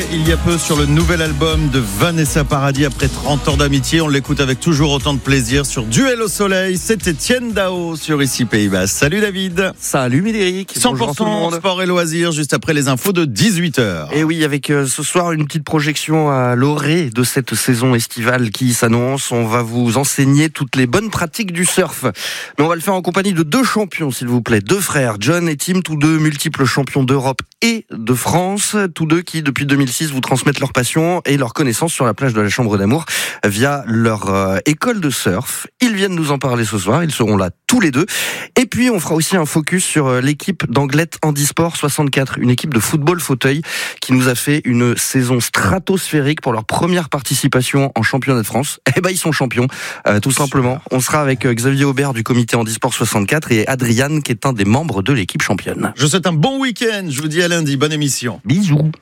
Il y a peu sur le nouvel album de Vanessa Paradis après 30 ans d'amitié. On l'écoute avec toujours autant de plaisir sur Duel au soleil. C'est Étienne Dao sur Ici Pays Basque. Salut David. Salut Médéric. 100% sport et loisirs juste après les infos de 18h. Et oui, avec ce soir une petite projection à l'orée de cette saison estivale qui s'annonce. On va vous enseigner toutes les bonnes pratiques du surf. Mais on va le faire en compagnie de deux champions, s'il vous plaît. Deux frères, John et Tim, tous deux multiples champions d'Europe et de France. Tous deux qui, depuis 2006, vous transmettent leur passion et leur connaissance sur la plage de la Chambre d'Amour via leur école de surf. Ils viennent nous en parler ce soir, ils seront là tous les deux. Et puis on fera aussi un focus sur l'équipe d'Anglet Handisport 64, une équipe de football fauteuil qui nous a fait une saison stratosphérique pour leur première participation en championnat de France. Eh ben ils sont champions, tout simplement. On sera avec Xavier Aubert du comité Handisport 64 et Adrian qui est un des membres de l'équipe championne. Je vous souhaite un bon week-end, je vous dis à lundi, bonne émission. Bisous.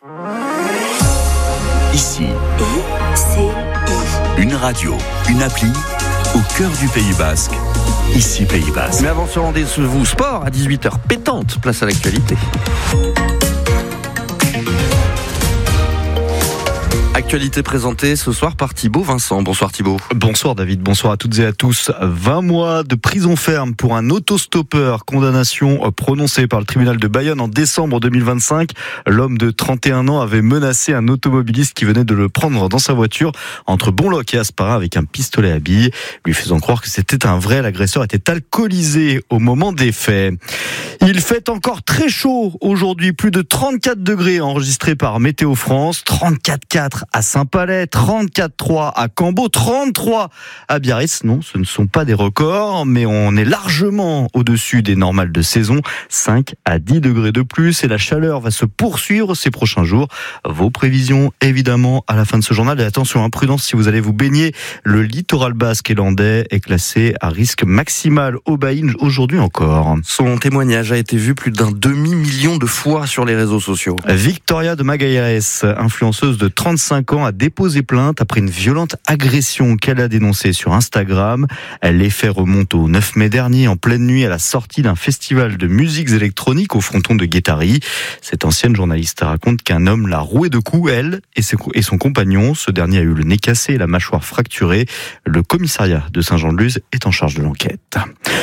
Ici, une radio, une appli, au cœur du Pays Basque. Ici Pays Basque. Mais avant ce rendez-vous sport à 18h pétante, place à l'actualité. Actualité présentée ce soir par Thibaut Vincent. Bonsoir Thibaut. Bonsoir David, bonsoir à toutes et à tous. 20 mois de prison ferme pour un autostoppeur. Condamnation prononcée par le tribunal de Bayonne en décembre 2025. L'homme de 31 ans avait menacé un automobiliste qui venait de le prendre dans sa voiture entre Bonloc et Aspara avec un pistolet à billes, lui faisant croire que c'était un vrai. L'agresseur était alcoolisé au moment des faits. Il fait encore très chaud aujourd'hui, plus de 34 degrés enregistrés par Météo France, 34,4 à Saint-Palais, 34,3 à Cambo, 33 à Biarritz. Non, ce ne sont pas des records, mais on est largement au-dessus des normales de saison, 5 à 10 degrés de plus, et la chaleur va se poursuivre ces prochains jours. Vos prévisions, évidemment, à la fin de ce journal. Et attention, prudence si vous allez vous baigner. Le littoral basque et landais est classé à risque maximal au Baïn aujourd'hui encore. Son témoignage a été vu plus d'un demi-million de fois sur les réseaux sociaux. Victoria de Magallanes, influenceuse de 35 ans, a déposé plainte après une violente agression qu'elle a dénoncée sur Instagram. Les faits remontent au 9 mai dernier, en pleine nuit, à la sortie d'un festival de musiques électroniques au fronton de Guétari. Cette ancienne journaliste raconte qu'un homme l'a rouée de coups, elle et son compagnon. Ce dernier a eu le nez cassé et la mâchoire fracturée. Le commissariat de Saint-Jean-de-Luz est en charge de l'enquête.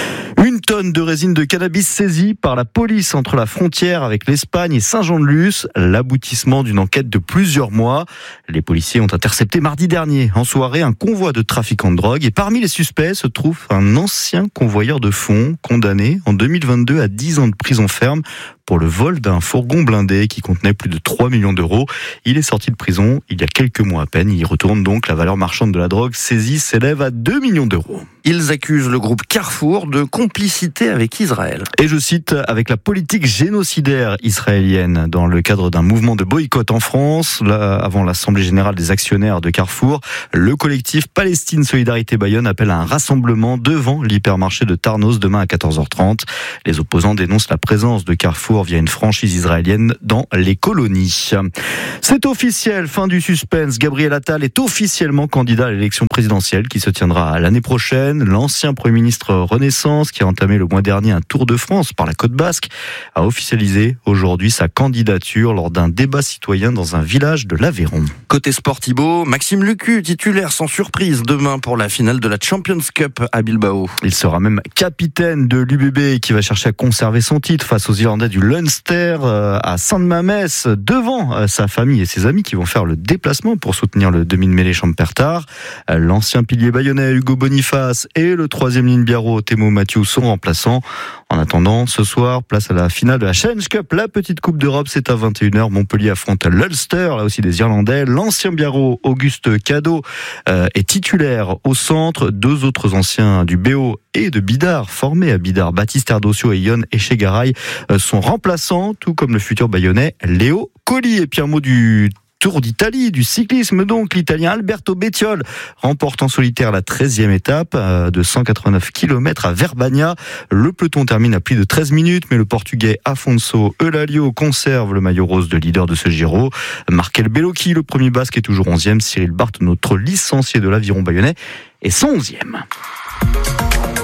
Une tonne de résine de cannabis saisie par la police entre la frontière avec l'Espagne et Saint-Jean-de-Luz, l'aboutissement d'une enquête de plusieurs mois. Les policiers ont intercepté mardi dernier, en soirée, un convoi de trafiquants de drogue. Et parmi les suspects se trouve un ancien convoyeur de fonds, condamné en 2022 à 10 ans de prison ferme pour le vol d'un fourgon blindé qui contenait plus de 3 millions d'euros. Il est sorti de prison il y a quelques mois à peine. Il y retourne donc. La valeur marchande de la drogue saisie s'élève à 2 millions d'euros. Ils accusent le groupe Carrefour de complicité avec Israël. Et je cite, avec la politique génocidaire israélienne dans le cadre d'un mouvement de boycott en France, là, avant l'Assemblée générale des actionnaires de Carrefour, le collectif Palestine Solidarité Bayonne appelle à un rassemblement devant l'hypermarché de Tarnos demain à 14h30. Les opposants dénoncent la présence de Carrefour via une franchise israélienne dans les colonies. C'est officiel, fin du suspense. Gabriel Attal est officiellement candidat à l'élection présidentielle qui se tiendra l'année prochaine. L'ancien Premier ministre Renaissance, qui a entamé le mois dernier un tour de France par la Côte Basque, a officialisé aujourd'hui sa candidature lors d'un débat citoyen dans un village de l'Aveyron. Côté sport Thibaut, Maxime Lucu, titulaire sans surprise demain pour la finale de la Champions Cup à Bilbao. Il sera même capitaine de l'UBB qui va chercher à conserver son titre face aux Irlandais du Leinster à Sainte-Mamès, devant sa famille et ses amis qui vont faire le déplacement pour soutenir le demi de mêlée Champertard. L'ancien pilier bayonnais Hugo Boniface et le troisième ligne biarro Thémo Mathieu sont remplaçants. En attendant, ce soir, place à la finale de la Challenge Cup, la petite Coupe d'Europe, c'est à 21h. Montpellier affronte l'Ulster, là aussi des Irlandais. L'ancien biarro Auguste Cadeau est titulaire au centre. Deux autres anciens du BO et de Bidart, formés à Bidart, Baptiste Erdocio et Yon Echegaray, sont remplaçants, tout comme le futur bayonnais Léo Colli. Et puis un mot du Tour d'Italie, du cyclisme donc, l'Italien Alberto Bettiol remporte en solitaire la 13e étape de 189 km à Verbania. Le peloton termine à plus de 13 minutes, mais le Portugais Afonso Eulalio conserve le maillot rose de leader de ce Giro. Markel Bellocchi, le premier basque, est toujours 11e. Cyril Barth, notre licencié de l'aviron bayonnais, est 111e.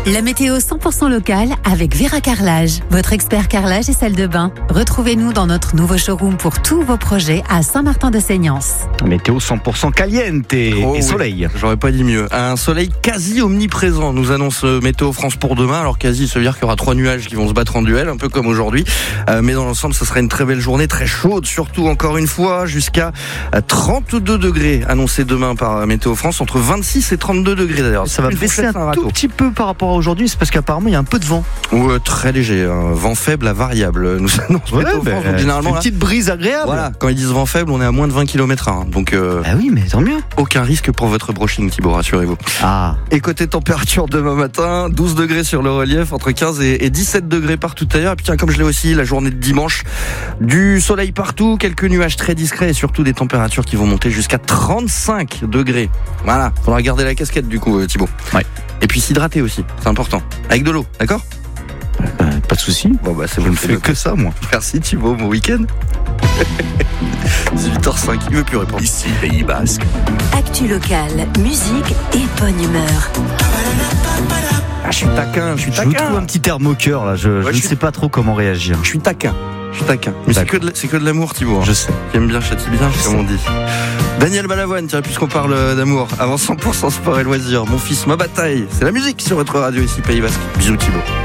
La météo 100% locale avec Vera Carrelage, votre expert carrelage et salle de bain. Retrouvez-nous dans notre nouveau showroom pour tous vos projets à Saint-Martin-de-Seignance. Météo 100% caliente et soleil. J'aurais pas dit mieux. Un soleil quasi omniprésent, nous annonce Météo France pour demain. Alors quasi, ça veut dire qu'il y aura 3 nuages qui vont se battre en duel, un peu comme aujourd'hui. Mais dans l'ensemble, ce sera une très belle journée, très chaude, surtout encore une fois, jusqu'à 32 degrés annoncés demain par Météo France, entre 26 et 32 degrés d'ailleurs. Ça va baisser un tout petit peu par rapport à aujourd'hui, c'est parce qu'apparemment il y a un peu de vent. Ouais, très léger, un vent faible à variable, nous annonce Météo France. Donc, généralement, une petite brise agréable. Voilà, quand ils disent vent faible, on est à moins de 20 km/h. Donc ah oui, mais tant mieux. Aucun risque pour votre brushing, Thibaut, rassurez-vous. Ah. Et côté température demain matin, 12 degrés sur le relief, entre 15 et 17 degrés partout ailleurs. Et puis tiens, comme je l'ai aussi, la journée de dimanche, du soleil partout, quelques nuages très discrets et surtout des températures qui vont monter jusqu'à 35 degrés. Voilà, faudra garder la casquette du coup, Thibaut. Ouais. Et puis s'hydrater aussi, c'est important. Avec de l'eau, d'accord ? Pas de souci. Bon bah c'est Je bon, ne fais que ça, moi. Merci Thibaut, bon week-end. 18h05, il veut plus répondre. Ici Pays Basque. Actu locale, musique et bonne humeur. Ah, je suis taquin. Je vous trouve un petit terme au cœur là. Je ne sais pas trop comment réagir. Je suis taquin. Mais c'est que de l'amour, Thibaut. Je sais. Qui aime bien châtie bien, comme on dit. Daniel Balavoine, tiens, puisqu'on parle d'amour, avant 100% sport et loisirs, mon fils, ma bataille, c'est la musique sur votre radio ici, Pays Basque. Bisous Thibaut.